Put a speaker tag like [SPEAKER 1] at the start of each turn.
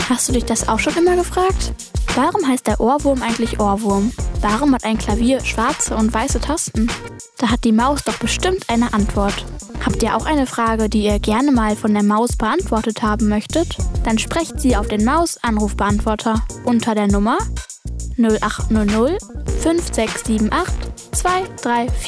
[SPEAKER 1] Hast du dich das auch schon immer gefragt? Warum heißt der Ohrwurm eigentlich Ohrwurm? Warum hat ein Klavier schwarze und weiße Tasten? Da hat die Maus doch bestimmt eine Antwort. Habt ihr auch eine Frage, die ihr gerne mal von der Maus beantwortet haben möchtet? Dann sprecht sie auf den Maus-Anrufbeantworter unter der Nummer 0800 5678 234.